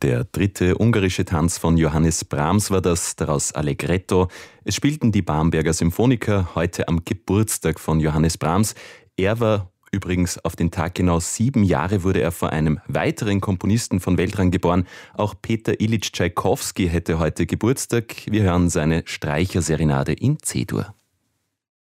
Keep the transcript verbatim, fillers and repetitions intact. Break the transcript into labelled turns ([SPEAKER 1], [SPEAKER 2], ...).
[SPEAKER 1] Der dritte ungarische Tanz von Johannes Brahms war das, daraus Allegretto. Es spielten die Bamberger Symphoniker heute am Geburtstag von Johannes Brahms. Er war übrigens auf den Tag genau sieben Jahre, wurde er vor einem weiteren Komponisten von Weltrang geboren. Auch Peter Ilyich Tschaikowski hätte heute Geburtstag. Wir hören seine Streicherserenade in C-Dur.